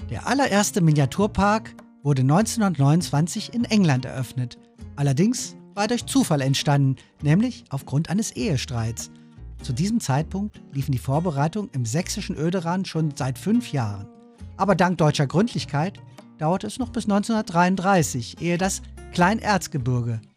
Der allererste Miniaturpark wurde 1929 in England eröffnet. Allerdings war er durch Zufall entstanden, nämlich aufgrund eines Ehestreits. Zu diesem Zeitpunkt liefen die Vorbereitungen im sächsischen Oederan schon seit 5 Jahren. Aber dank deutscher Gründlichkeit dauerte es noch bis 1933, ehe das Kleinerzgebirge